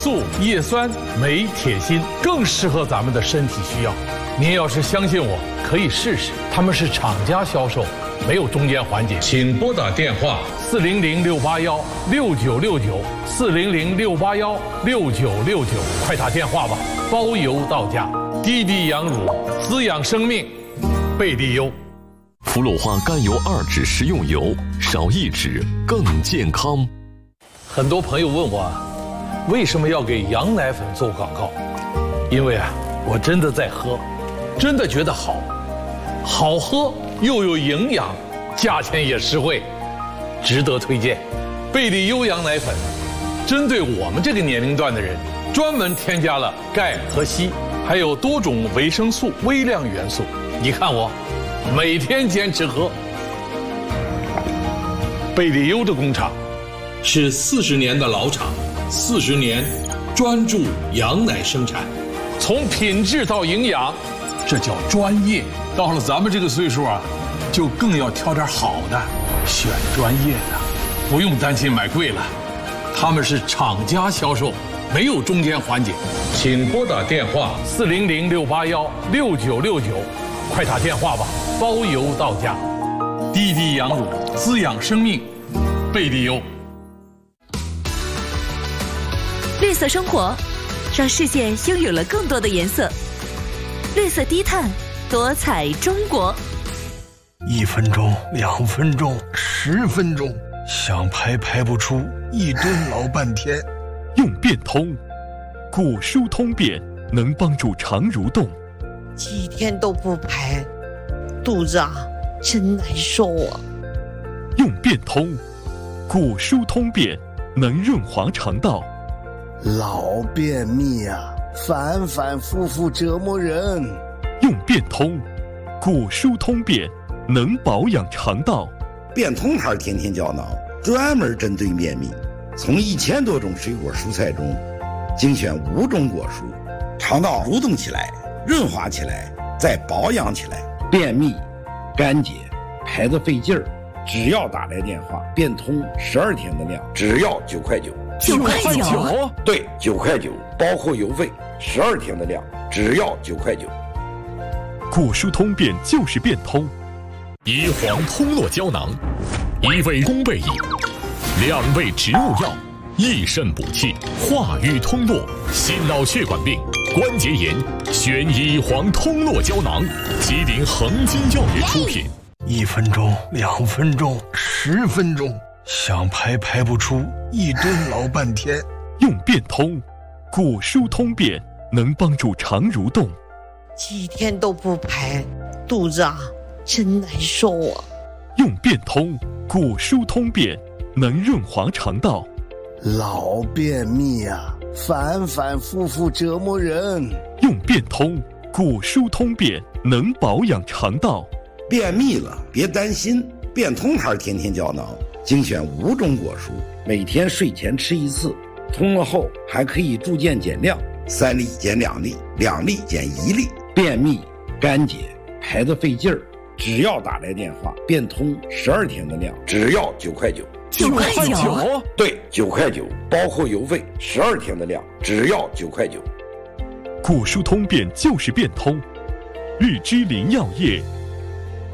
素、叶酸、镁、铁、锌，更适合咱们的身体需要。您要是相信我，可以试试。他们是厂家销售，没有中间环节。请拨打电话400-681-6969，400-681-6969，快打电话吧，包邮到家。滴滴羊乳，滋养生命，贝利优。 氟鲁化甘油2酯食用油，少1酯更健康。 很多朋友问我，为什么要给羊奶粉做广告？因为我真的在喝，真的觉得好喝又有营养，价钱也实惠，值得推荐。贝利优羊奶粉针对我们这个年龄段的人，专门添加了钙和硒，还有多种维生素、微量元素。你看我每天坚持喝。贝利优的工厂是40年的老厂，40年专注羊奶生产，从品质到营养，这叫专业。到了咱们这个岁数就更要挑点好的，选专业的，不用担心买贵了。他们是厂家销售，没有中间环节。请拨打电话400-681-6969，快打电话吧，包邮到家。滴滴羊乳，滋养生命，贝利优。 绿色生活，让世界拥有了更多的颜色。绿色低碳，多彩中国。 1分钟、2分钟、10分钟，想排不出，一蹲老半天。 用变通，骨疏通便，能帮助肠蠕动。 几天都不排，肚子真难受啊。 用变通，骨疏通便，能润滑肠道。 老便秘反复折磨人。 用变通，骨疏通便，能保养肠道。 变通牌天天胶囊专门针对便秘，从1000多种水果蔬菜中精选5种果蔬，肠道蠕动起来，润滑起来，再保养起来。便秘、干结、排得费劲儿，只要打来电话，变通12天的量，只要9块9。 9块9？ 对，9块9，包括邮费，12天的量，只要9块9。 骨疏通便就是变通。 乙黄通络胶囊，1味宫贝饮，2味植物药，益肾补气，化瘀通络，心脑血管病、关节炎，选乙黄通络胶囊，吉林恒金药业出品。 1分钟、2分钟、10分钟，想排不出，一蹲老半天。 用变通，骨疏通便，能帮助肠蠕动。 几天都不排，肚子真难受啊。 用变通，骨疏通便，能润滑肠道。 老便秘反复折磨人。 用变通，骨疏通便，能保养肠道。 便秘了别担心，变通牌天天胶囊精选5种果蔬，每天睡前吃1次，通了后还可以逐渐减量，3粒减2粒，2粒减1粒。便秘、干结、排得费劲儿，只要打来电话，变通12天的量，只要9块9。 9块9？ 对，9块9，包括邮费，12天的量，只要9块9。 骨疏通便就是变通。日之林药业